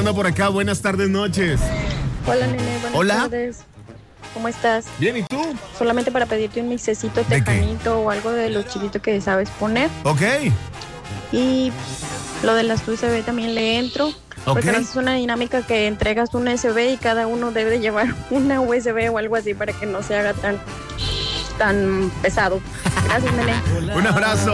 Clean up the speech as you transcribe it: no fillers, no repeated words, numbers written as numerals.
Fernanda por acá, buenas tardes, noches. Hola, nene, buenas tardes. ¿Cómo estás? Bien, ¿y tú? Solamente para pedirte un mixecito tejanito o algo de los chilitos que sabes poner. Ok. Y lo de las USB también le entro. Porque es una dinámica que entregas un USB y cada uno debe de llevar una USB o algo así para que no se haga tan pesado. Gracias, nene. Un abrazo.